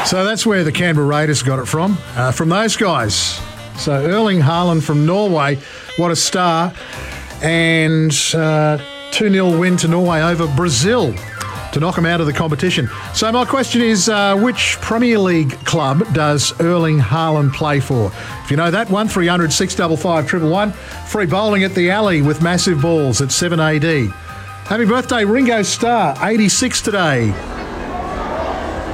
So that's where the Canberra Raiders got it from those guys. So Erling Haaland from Norway, what a star. And 2-0 win to Norway over Brazil to knock them out of the competition. So my question is, which Premier League club does Erling Haaland play for? If you know that, 1300 655 111. Free bowling at the alley with massive balls at 7AD. Happy birthday, Ringo Starr, 86 today.